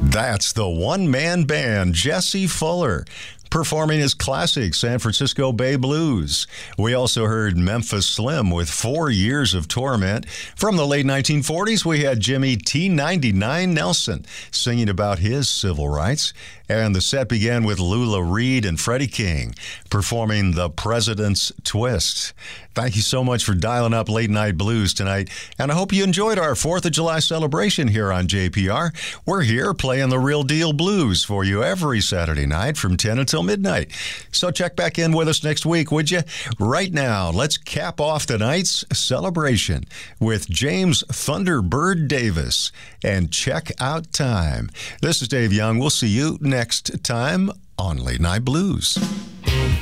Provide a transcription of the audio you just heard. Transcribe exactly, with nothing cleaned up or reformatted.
That's the one-man band, Jesse Fuller, performing his classic San Francisco Bay Blues. We also heard Memphis Slim with Four Years of Torment. From the late nineteen forties, we had Jimmy T ninety-nine Nelson singing about his civil rights. And the set began with Lula Reed and Freddie King performing The President's Twist. Thank you so much for dialing up Late Night Blues tonight, and I hope you enjoyed our fourth of July celebration here on J P R. We're here playing the real deal blues for you every Saturday night from ten until midnight. So check back in with us next week, would you? Right now, let's cap off tonight's celebration with James Thunderbird Davis and Check Out Time. This is Dave Young. We'll see you next time on Late Night Blues.